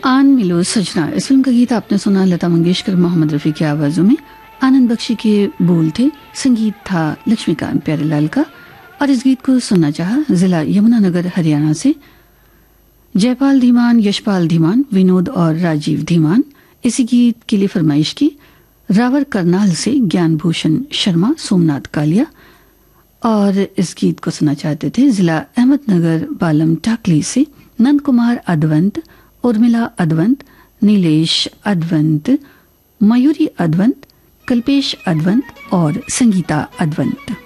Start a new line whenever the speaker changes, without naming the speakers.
आन मिलो सजना, इस फिल्म का गीत आपने सुना लता मंगेशकर मोहम्मद रफ़ी की आवाज़ों में। आनंद बख्शी के बोल थे, संगीत था लक्ष्मीकांत प्यारेलाल का। और इस गीत को सुनना चाहा जिला यमुनानगर हरियाणा से जयपाल धीमान, यशपाल धीमान, विनोद और राजीव धीमान। इसी गीत के लिए फरमाइश की रावर करनाल से ज्ञान भूषण शर्मा, सोमनाथ कालिया। और इस गीत को सुनना चाहते थे जिला अहमदनगर बालम टाकली से नंद कुमार अद्वंत, उर्मिला अद्वंत, नीलेश अद्वंत, मयूरी अद्वंत, कल्पेश अद्वंत और संगीता अद्वंत।